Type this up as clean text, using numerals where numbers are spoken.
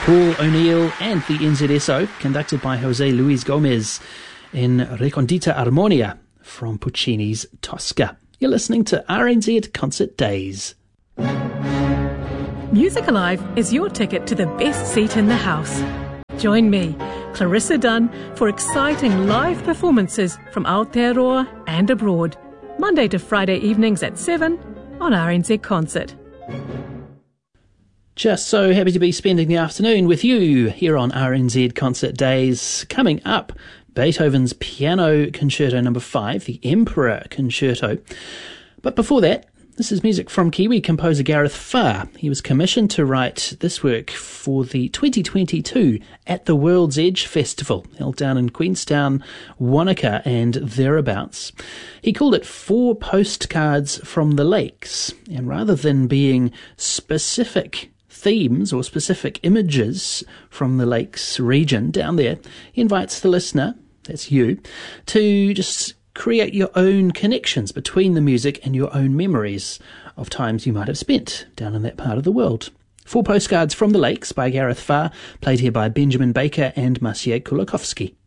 Paul O'Neill and the NZSO, conducted by Jose Luis Gomez in Recondita Armonia from Puccini's Tosca. You're listening to RNZ Concert Days. Music Alive is your ticket to the best seat in the house. Join me, Clarissa Dunn, for exciting live performances from Aotearoa and abroad, Monday to Friday evenings at 7 on RNZ Concert. Just so happy to be spending the afternoon with you here on RNZ Concert Days. Coming up, Beethoven's Piano Concerto No. 5, the Emperor Concerto. But before that, this is music from Kiwi composer Gareth Farr. He was commissioned to write this work for the 2022 At the World's Edge Festival, held down in Queenstown, Wanaka and thereabouts. He called it 4 Postcards from the Lakes, and rather than being specific themes or specific images from the lakes region down there, he invites the listener, that's you, to just create your own connections between the music and your own memories of times you might have spent down in that part of the world. 4 Postcards from the Lakes by Gareth Farr, played here by Benjamin Baker and Maciej Kulikowski.